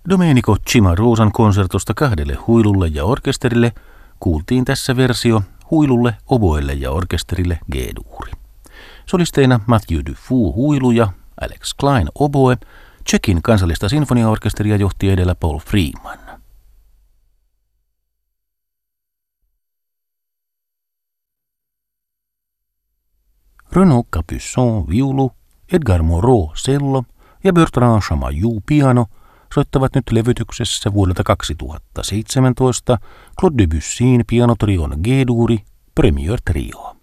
Domenico Cimarosan konsertosta 2 huilulle ja orkesterille kuultiin tässä versio huilulle, oboelle ja orkesterille G-duuri. Solisteina Mathieu Dufour huilu ja Alex Klein oboe. Tšekin kansallista sinfoniaorkesteria johti edellä Paul Freeman. Renaud Capuçon viulu, Edgar Moreau cello ja Bertrand Chamayou piano soittavat nyt levytyksessä vuodelta 2017 Claude Debussyn pianotrion G-duuri Premier Trio.